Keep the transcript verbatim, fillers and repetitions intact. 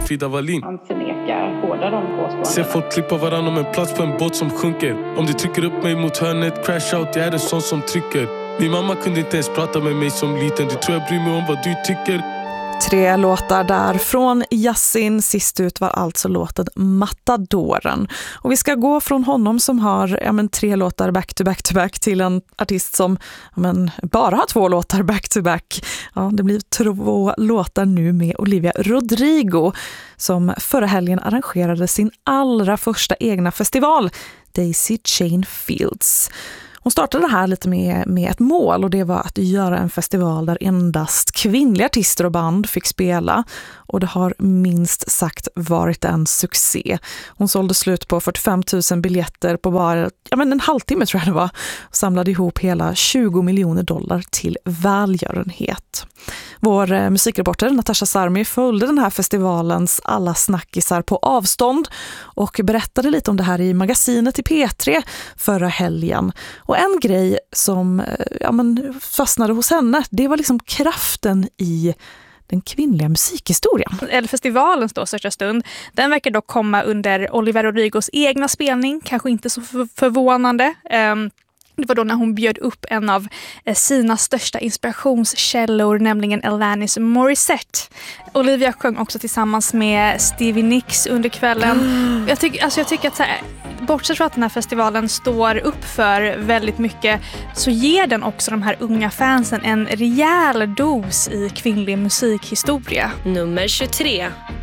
Frida Wallin. Han förnekar båda de påståendena. Se folk klippa varann om en plats på en båt som sjunker. Om du trycker upp mig mot hörnet, crash out, jag är en sån som trycker. Min mamma kunde inte ens prata med mig som liten. Du tror jag bryr mig om vad du tycker. Tre låtar där från Yasin. Sist ut var alltså låten Matadoren. Och vi ska gå från honom som har ja, men, tre låtar back to back to back till en artist som ja, men, bara har två låtar back to back. Ja, det blir två låtar nu med Olivia Rodrigo som förra helgen arrangerade sin allra första egna festival, Daisy Chain Fields. Hon startade det här lite med, med ett mål och det var att göra en festival där endast kvinnliga artister och band fick spela och det har minst sagt varit en succé. Hon sålde slut på fyrtiofem tusen biljetter på bara ja, men en halvtimme tror jag det var och samlade ihop hela tjugo miljoner dollar till välgörenhet. Vår eh, musikreporter Natasha Sarmi följde den här festivalens alla snackisar på avstånd och berättade lite om det här i magasinet i P tre förra helgen. Och en grej som ja, men fastnade hos henne, det var liksom kraften i den kvinnliga musikhistorien. Eller festivalens då största stund, den verkar dock komma under Olivia Rodrigos egna spelning, kanske inte så förvånande. Um, Det var då när hon bjöd upp en av sina största inspirationskällor, nämligen Alanis Morissette. Olivia sjöng också tillsammans med Stevie Nicks under kvällen. Mm. Jag, tyck, alltså jag tycker att så här, bortsett från att den här festivalen står upp för väldigt mycket så ger den också de här unga fansen en rejäl dos i kvinnlig musikhistoria. Nummer tjugotre.